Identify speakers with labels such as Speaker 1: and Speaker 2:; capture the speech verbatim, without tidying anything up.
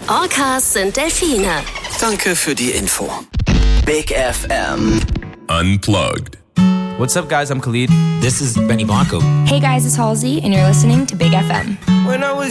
Speaker 1: Orcas sind Delfine.
Speaker 2: Danke für die Info. Big F M.
Speaker 3: Unplugged.
Speaker 4: What's up, guys? I'm Khalid.
Speaker 5: This is Benny Blanco.
Speaker 6: Hey guys, it's Halsey, and you're listening to Big F M.
Speaker 7: When I was